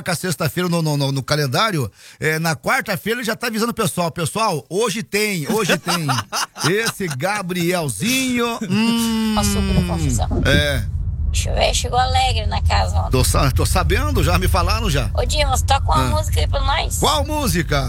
a sexta-feira no calendário, na quarta-feira ele já tá avisando o pessoal. Pessoal, hoje tem. Esse Gabrielzinho. Açúcar da confusão. Chegou alegre na casa ontem. Tô sabendo, já me falaram já. Ô Dimas, toca uma música aí pra nós. Qual música?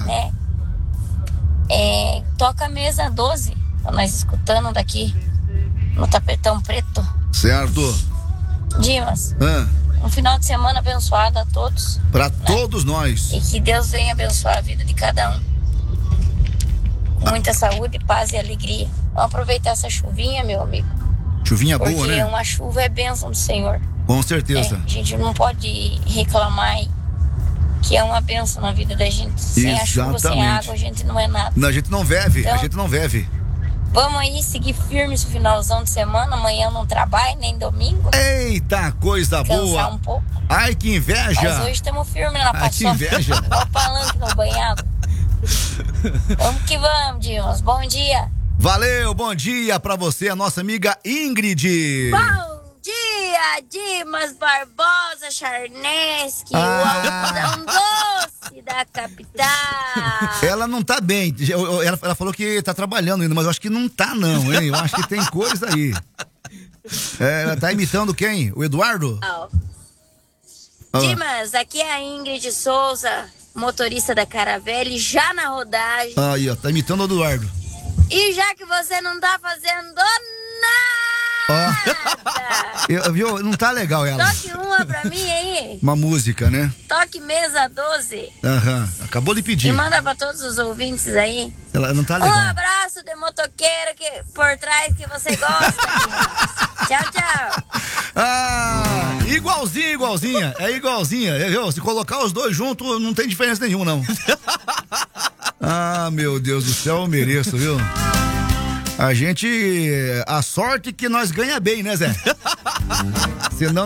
Toca a mesa 12, pra nós escutando daqui no tapetão preto. Certo. Dimas, um final de semana abençoado a todos. Pra todos nós. E que Deus venha abençoar a vida de cada um. Com muita saúde, paz e alegria. Vamos aproveitar essa chuvinha, meu amigo. Chuvinha boa, porque né? uma chuva é bênção do Senhor. Com certeza. A gente não pode reclamar que é uma bênção na vida da gente. Sem a chuva, sem a água, a gente não é nada. A gente não vive, então, a gente não vive. Vamos aí seguir firme esse finalzão de semana. Amanhã não trabalho, nem domingo. Eita, coisa boa. Descansar um pouco. Ai, que inveja. Mas hoje estamos firmes na paixão. Que inveja. Igual palanque no banhado. Vamos que vamos, Dimas. Bom dia. Valeu, bom dia pra você, a nossa amiga Ingrid. Bom dia, Dimas Barbosa Charneski, o algodão doce da capital. Ela não tá bem, ela falou que tá trabalhando ainda, mas eu acho que não tá não, hein? Eu acho que tem coisa aí. Ela tá imitando quem? O Eduardo? Dimas, aqui é a Ingrid Souza, motorista da Caravelle, já na rodagem. Aí, ó, tá imitando o Eduardo. E já que você não tá fazendo nada, viu? Não tá legal ela. toque uma pra mim aí. Uma música, né? Toque mesa 12. Acabou de pedir. E manda pra todos os ouvintes aí. Ela não tá legal. Um abraço de motoqueiro por trás que você gosta. Tchau, tchau. Igualzinha. É igualzinha. Viu? Se colocar os dois juntos, não tem diferença nenhuma, não. Meu Deus do céu, eu mereço, viu? A sorte que nós ganha bem, né, Zé? Senão